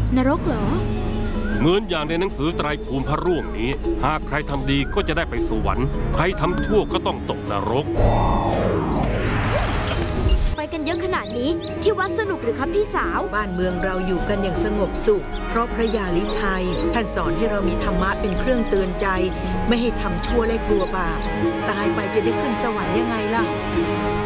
นรกเหรอเหมือนอย่างในหนังสือไตรภูมิพระร่วงนี้หากใครทำดีก็จะได้ไปสวรรค์ใครทำชั่วก็ต้องตกนรกไปกันเยอะขนาดนี้ที่วัดสนุกหรือครับพี่สาวบ้านเมืองเราอยู่กันอย่างสงบสุขเพราะพระยาลิไทยท่านสอนให้เรามีธรรมะเป็นเครื่องเตือนใจ ไม่ให้ทำชั่วและกลัวบาปตายไปจะได้ขึ้นสวรรค์ยังไงล่ะ